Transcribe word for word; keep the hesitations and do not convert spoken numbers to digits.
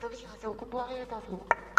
Dove si fa? Siamo un po' in ritardo.